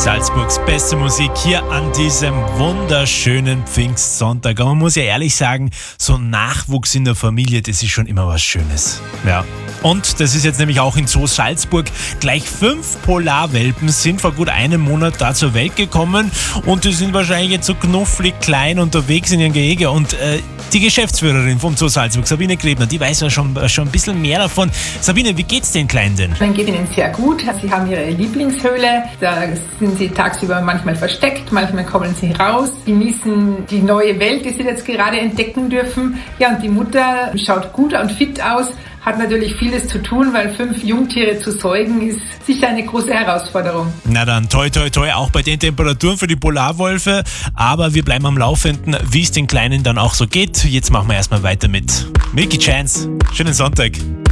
Salzburgs beste Musik hier an diesem wunderschönen Pfingstsonntag. Aber man muss ja ehrlich sagen, so Nachwuchs in der Familie, das ist schon immer was Schönes. Ja. Und das ist jetzt nämlich auch in Zoo Salzburg. Gleich 5 Polarwelpen sind vor gut einem Monat da zur Welt gekommen und die sind wahrscheinlich jetzt so knufflig klein unterwegs in ihrem Gehege. Und die Geschäftsführerin vom Zoo Salzburg, Sabine Grebner, die weiß ja schon ein bisschen mehr davon. Sabine, wie geht's den Kleinen denn? Dann geht ihnen sehr gut. Sie haben ihre Lieblingshöhle. Da sind sie tagsüber manchmal versteckt, manchmal kommen sie raus, genießen die neue Welt, die sie jetzt gerade entdecken dürfen. Ja, und die Mutter schaut gut und fit aus, hat natürlich vieles zu tun, weil 5 Jungtiere zu säugen ist sicher eine große Herausforderung. Na dann, toi toi toi, auch bei den Temperaturen für die Polarwölfe. Aber wir bleiben am Laufenden, wie es den Kleinen dann auch so geht. Jetzt machen wir erstmal weiter mit Milky Chance. Schönen Sonntag.